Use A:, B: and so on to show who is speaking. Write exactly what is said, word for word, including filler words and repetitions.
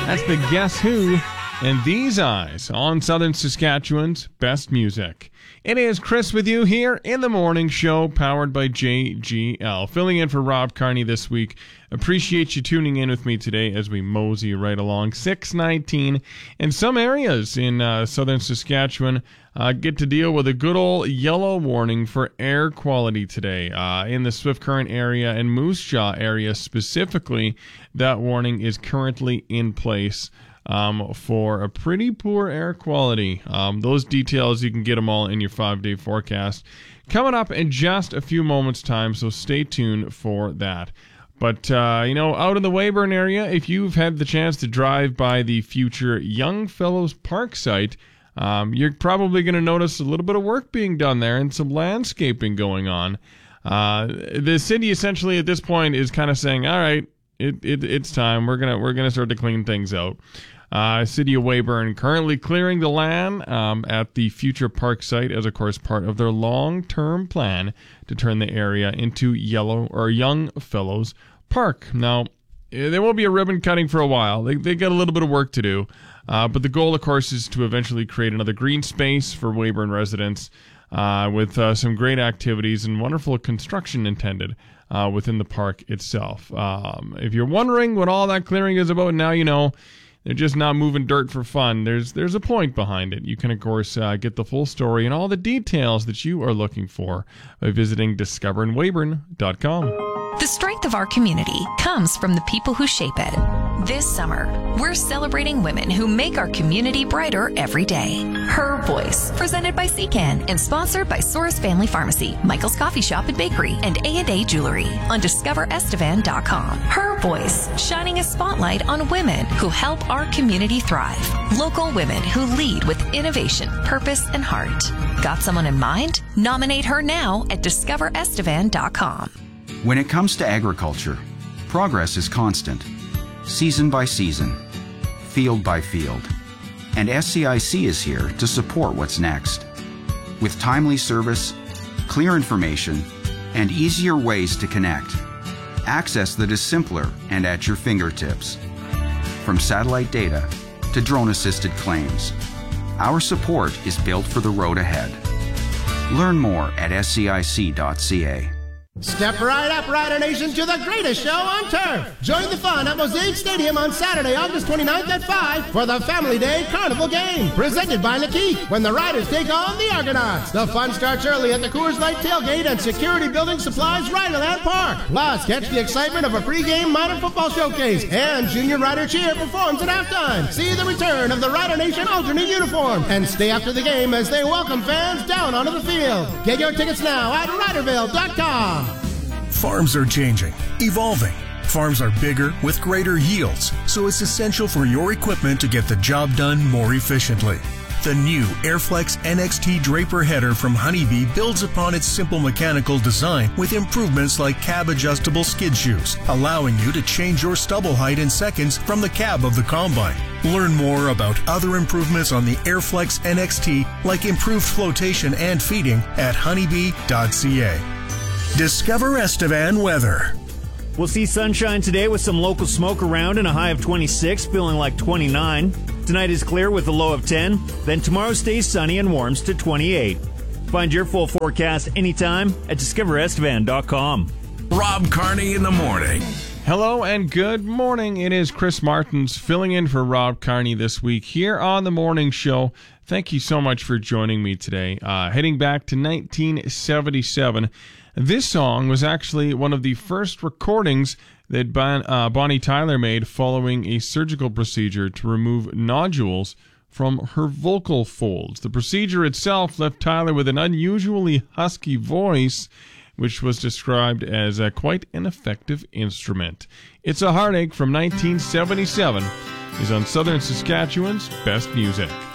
A: That's the Guess Who and These Eyes on Southern Saskatchewan's best music. It is Chris with you here in the morning show, powered by J G L. Filling in for Rob Carney this week. Appreciate you tuning in with me today as we mosey right along. six nineteen. In some areas in uh, southern Saskatchewan, uh, get to deal with a good old yellow warning for air quality today. Uh, in the Swift Current area and Moose Jaw area specifically, that warning is currently in place. Um, for a pretty poor air quality. Um, those details, you can get them all in your five-day forecast. Coming up in just a few moments' time, so stay tuned for that. But, uh, you know, out in the Weyburn area, if you've had the chance to drive by the future Young Fellows Park site, um, you're probably going to notice a little bit of work being done there and some landscaping going on. Uh, the city essentially at this point is kind of saying, all right, it, it, it's time. We're gonna we're gonna start to clean things out. Uh, City of Weyburn currently clearing the land um, at the future park site as, of course, part of their long-term plan to turn the area into Yellow or Young Fellows Park. Now, there won't be a ribbon cutting for a while. They they got a little bit of work to do, uh, but the goal, of course, is to eventually create another green space for Weyburn residents uh, with uh, some great activities and wonderful construction intended uh, within the park itself. Um, if you're wondering what all that clearing is about, now you know. They're just not moving dirt for fun. There's there's a point behind it. You can, of course, uh, get the full story and all the details that you are looking for by visiting discover in weyburn dot com.
B: The strength of our community comes from the people who shape it. This summer, we're celebrating women who make our community brighter every day. Her Voice, presented by C C A N and sponsored by Soros Family Pharmacy, Michael's Coffee Shop and Bakery, and A and A Jewelry on discover estevan dot com. Her Voice, shining a spotlight on women who help our community thrive. Local women who lead with innovation, purpose, and heart. Got someone in mind? Nominate her now at discover estevan dot com.
C: When it comes to agriculture, progress is constant, season by season, field by field. And S C I C is here to support what's next. With timely service, clear information, and easier ways to connect. Access that is simpler and at your fingertips. From satellite data to drone-assisted claims, our support is built for the road ahead. Learn more at S C I C dot C A.
D: Step right up, Rider Nation, to the greatest show on turf. Join the fun at Mosaic Stadium on Saturday, August twenty-ninth at five for the Family Day Carnival Game, presented by Lakeith, when the Riders take on the Argonauts. The fun starts early at the Coors Light Tailgate and Security Building Supplies Riderland Park. Plus, catch the excitement of a pregame minor football showcase, and Junior Rider Cheer performs at halftime. See the return of the Rider Nation alternate uniform, and stay after the game as they welcome fans down onto the field. Get your tickets now at riderville dot com.
E: Farms are changing, evolving. Farms are bigger with greater yields, so it's essential for your equipment to get the job done more efficiently. The new Airflex N X T Draper header from Honeybee builds upon its simple mechanical design with improvements like cab-adjustable skid shoes, allowing you to change your stubble height in seconds from the cab of the combine. Learn more about other improvements on the Airflex N X T, like improved flotation and feeding, at honeybee dot c a. Discover Estevan weather.
F: We'll see sunshine today with some local smoke around and a high of twenty-six, feeling like twenty-nine. Tonight is clear with a low of ten. Then tomorrow stays sunny and warms to twenty-eight. Find your full forecast anytime at discover estevan dot com.
E: Rob Carney in the morning.
A: Hello and good morning. It is Chris Martins filling in for Rob Carney this week here on the morning show. Thank you so much for joining me today. Uh, heading back to nineteen seventy-seven, this song was actually one of the first recordings that bon, uh, Bonnie Tyler made following a surgical procedure to remove nodules from her vocal folds. The procedure itself left Tyler with an unusually husky voice, which was described as a quite an effective instrument. It's a Heartache from nineteen seventy-seven is on Southern Saskatchewan's best music.